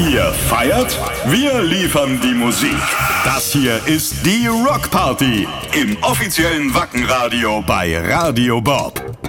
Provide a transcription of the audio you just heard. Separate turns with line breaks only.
Ihr feiert, wir liefern die Musik. Das hier ist die Rock Party im offiziellen Wacken-Radio bei Radio Bob.